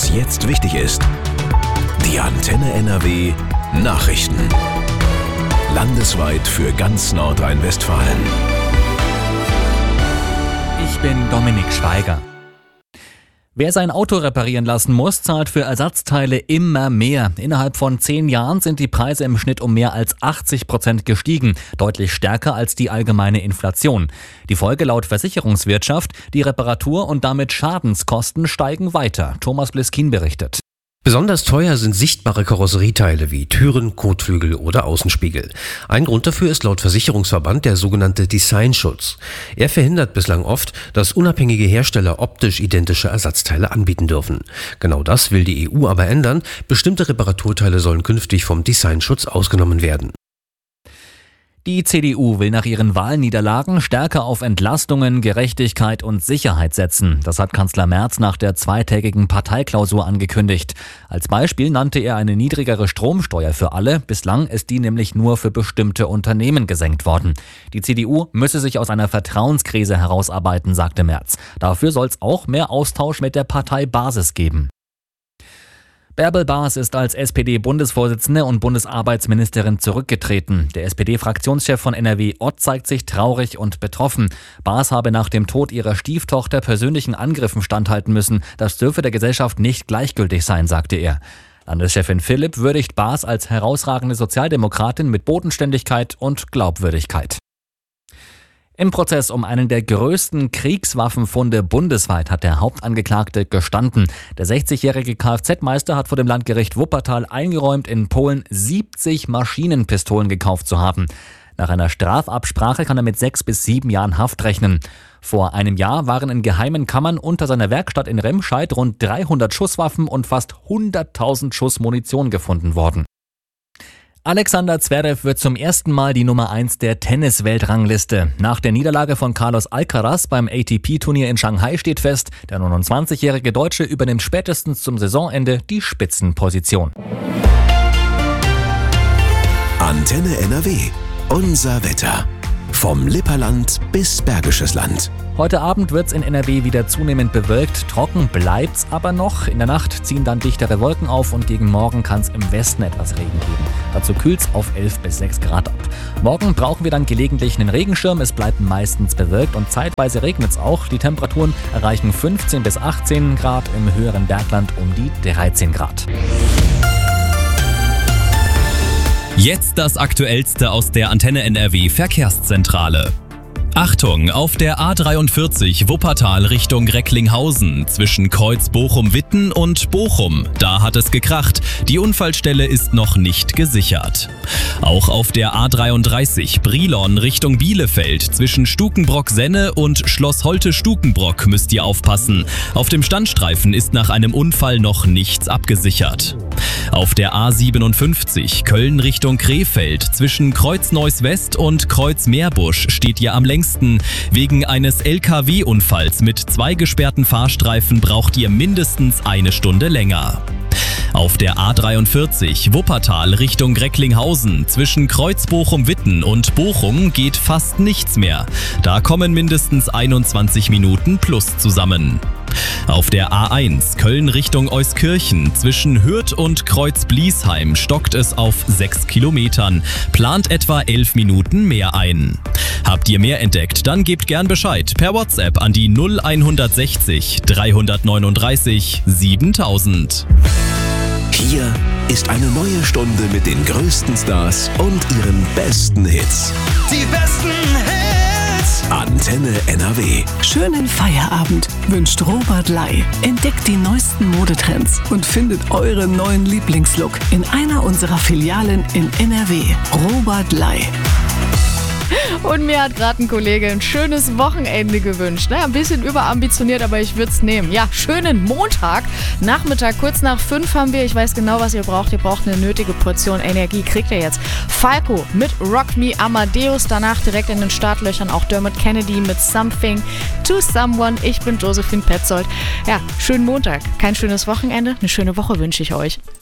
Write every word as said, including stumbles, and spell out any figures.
Was jetzt wichtig ist. Die Antenne N R W Nachrichten. Landesweit für ganz Nordrhein-Westfalen. Ich bin Dominik Schweiger. Wer sein Auto reparieren lassen muss, zahlt für Ersatzteile immer mehr. Innerhalb von zehn Jahren sind die Preise im Schnitt um mehr als achtzig Prozent gestiegen, deutlich stärker als die allgemeine Inflation. Die Folge laut Versicherungswirtschaft: die Reparatur- und damit Schadenskosten steigen weiter. Thomas Bliskin berichtet. Besonders teuer sind sichtbare Karosserieteile wie Türen, Kotflügel oder Außenspiegel. Ein Grund dafür ist laut Versicherungsverband der sogenannte Designschutz. Er verhindert bislang oft, dass unabhängige Hersteller optisch identische Ersatzteile anbieten dürfen. Genau das will die E U aber ändern. Bestimmte Reparaturteile sollen künftig vom Designschutz ausgenommen werden. Die C D U will nach ihren Wahlniederlagen stärker auf Entlastungen, Gerechtigkeit und Sicherheit setzen. Das hat Kanzler Merz nach der zweitägigen Parteiklausur angekündigt. Als Beispiel nannte er eine niedrigere Stromsteuer für alle. Bislang ist die nämlich nur für bestimmte Unternehmen gesenkt worden. Die C D U müsse sich aus einer Vertrauenskrise herausarbeiten, sagte Merz. Dafür soll es auch mehr Austausch mit der Parteibasis geben. Bärbel Baas ist als S P D-Bundesvorsitzende und Bundesarbeitsministerin zurückgetreten. Der S P D-Fraktionschef von N R W Ott zeigt sich traurig und betroffen. Baas habe nach dem Tod ihrer Stieftochter persönlichen Angriffen standhalten müssen. Das dürfe der Gesellschaft nicht gleichgültig sein, sagte er. Landeschefin Philipp würdigt Baas als herausragende Sozialdemokratin mit Bodenständigkeit und Glaubwürdigkeit. Im Prozess um einen der größten Kriegswaffenfunde bundesweit hat der Hauptangeklagte gestanden. Der sechzigjährige Kfz-Meister hat vor dem Landgericht Wuppertal eingeräumt, in Polen siebzig Maschinenpistolen gekauft zu haben. Nach einer Strafabsprache kann er mit sechs bis sieben Jahren Haft rechnen. Vor einem Jahr waren in geheimen Kammern unter seiner Werkstatt in Remscheid rund dreihundert Schusswaffen und fast hunderttausend Schuss Munition gefunden worden. Alexander Zverev wird zum ersten Mal die Nummer eins der Tennis-Weltrangliste. Nach der Niederlage von Carlos Alcaraz beim A T P-Turnier in Shanghai steht fest, der neunundzwanzigjährige Deutsche übernimmt spätestens zum Saisonende die Spitzenposition. Antenne N R W. Unser Wetter. Vom Lipperland bis Bergisches Land. Heute Abend wird's in N R W wieder zunehmend bewölkt. Trocken bleibt's aber noch. In der Nacht ziehen dann dichtere Wolken auf und gegen Morgen kann's im Westen etwas Regen geben. Dazu kühlt's auf elf bis sechs Grad ab. Morgen brauchen wir dann gelegentlich einen Regenschirm. Es bleibt meistens bewölkt und zeitweise regnet's auch. Die Temperaturen erreichen fünfzehn bis achtzehn Grad, im höheren Bergland um die dreizehn Grad. Jetzt das Aktuellste aus der Antenne N R W Verkehrszentrale. Achtung, auf der A dreiundvierzig Wuppertal Richtung Recklinghausen zwischen Kreuz Bochum-Witten und Bochum. Da hat es gekracht. Die Unfallstelle ist noch nicht gesichert. Auch auf der A dreiunddreißig Brilon Richtung Bielefeld zwischen Stukenbrock-Senne und Schloss Holte-Stukenbrock müsst ihr aufpassen. Auf dem Standstreifen ist nach einem Unfall noch nichts abgesichert. Auf der A siebenundfünfzig Köln Richtung Krefeld zwischen Kreuz Neuss-West und Kreuz Meerbusch steht ihr am längsten. Wegen eines L K W-Unfalls mit zwei gesperrten Fahrstreifen braucht ihr mindestens eine Stunde länger. Auf der A dreiundvierzig Wuppertal Richtung Recklinghausen zwischen Kreuz Bochum-Witten und Bochum geht fast nichts mehr. Da kommen mindestens einundzwanzig Minuten plus zusammen. Auf der A eins Köln Richtung Euskirchen zwischen Hürth und Kreuz Bliesheim stockt es auf sechs Kilometern. Plant etwa elf Minuten mehr ein. Habt ihr mehr entdeckt, dann gebt gern Bescheid per WhatsApp an die null hundertsechzig dreihundertneununddreißig siebentausend. Hier ist eine neue Stunde mit den größten Stars und ihren besten Hits. Die besten Hits! Antenne N R W. Schönen Feierabend wünscht Robert Lai. Entdeckt die neuesten Modetrends und findet euren neuen Lieblingslook in einer unserer Filialen in N R W. Robert Lai. Und mir hat gerade ein Kollege ein schönes Wochenende gewünscht. Naja, ein bisschen überambitioniert, aber ich würde es nehmen. Ja, schönen Montag. Nachmittag, kurz nach fünf haben wir. Ich weiß genau, was ihr braucht. Ihr braucht eine nötige Portion Energie. Kriegt ihr jetzt. Falco mit Rock Me Amadeus. Danach direkt in den Startlöchern auch Dermot Kennedy mit Something to Someone. Ich bin Josephine Petzold. Ja, schönen Montag. Kein schönes Wochenende. Eine schöne Woche wünsche ich euch.